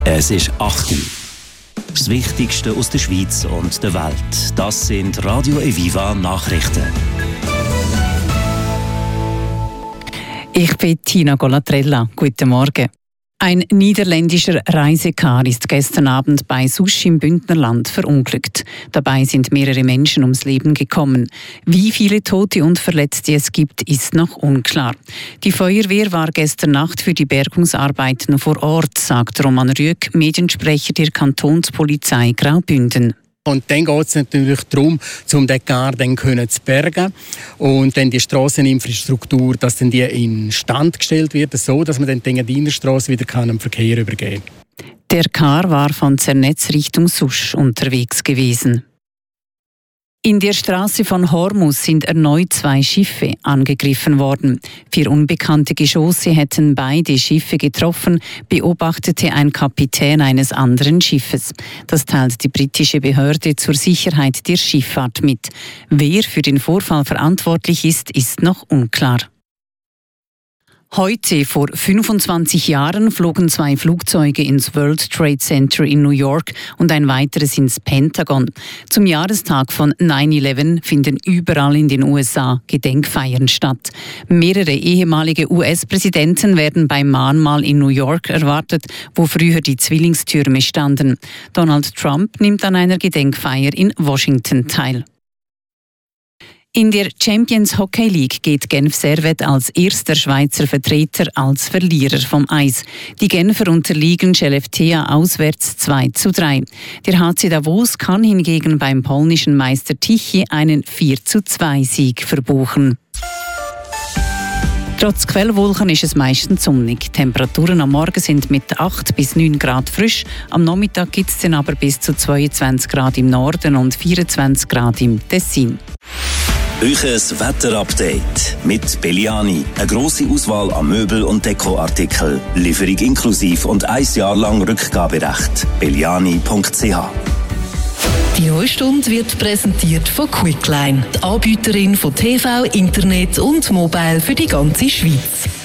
Es ist 8 Uhr. Das Wichtigste aus der Schweiz und der Welt. Das sind Radio Eviva Nachrichten. Ich bin Tina Golatrella. Guten Morgen. Ein niederländischer Reisekar ist gestern Abend bei Susch im Bündnerland verunglückt. Dabei sind mehrere Menschen ums Leben gekommen. Wie viele Tote und Verletzte es gibt, ist noch unklar. Die Feuerwehr war gestern Nacht für die Bergungsarbeiten vor Ort, sagt Roman Rüegg, Mediensprecher der Kantonspolizei Graubünden. Und dann geht es natürlich darum, um den Gar dann zu bergen und dann die Strasseninfrastruktur, dass dann die in Stand gestellt wird, so dass man dann die Innerstrasse wieder am Verkehr übergeben kann. Der Car war von Zernetz Richtung Susch unterwegs gewesen. In der Straße von Hormuz sind erneut 2 Schiffe angegriffen worden. 4 unbekannte Geschosse hätten beide Schiffe getroffen, beobachtete ein Kapitän eines anderen Schiffes. Das teilt die britische Behörde zur Sicherheit der Schifffahrt mit. Wer für den Vorfall verantwortlich ist, ist noch unklar. Heute, vor 25 Jahren, flogen 2 Flugzeuge ins World Trade Center in New York und ein weiteres ins Pentagon. Zum Jahrestag von 9/11 finden überall in den USA Gedenkfeiern statt. Mehrere ehemalige US-Präsidenten werden beim Mahnmal in New York erwartet, wo früher die Zwillingstürme standen. Donald Trump nimmt an einer Gedenkfeier in Washington teil. In der Champions Hockey League geht Genf Servette als erster Schweizer Vertreter als Verlierer vom Eis. Die Genfer unterliegen Skellefteå auswärts 2:3. Der HC Davos kann hingegen beim polnischen Meister Tichy einen 4:2-Sieg verbuchen. Trotz Quellwolken ist es meistens sonnig. Die Temperaturen am Morgen sind mit 8 bis 9 Grad frisch. Am Nachmittag gibt es dann aber bis zu 22 Grad im Norden und 24 Grad im Tessin. Euches Wetterupdate mit Belliani. Eine grosse Auswahl an Möbel- und Dekoartikeln. Lieferung inklusiv und 1 Jahr lang Rückgaberecht. belliani.ch. Die neue Stunde wird präsentiert von Quickline, die Anbieterin von TV, Internet und Mobile für die ganze Schweiz.